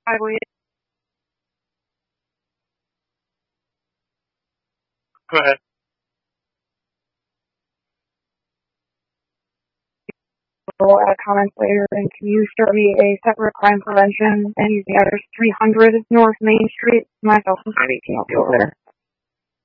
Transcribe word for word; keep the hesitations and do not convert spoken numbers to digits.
driveway. Go ahead. We'll add comments later. And can you start me a separate crime prevention and use the address three hundred North Main Street? Myself and eighteen. I'll be over there.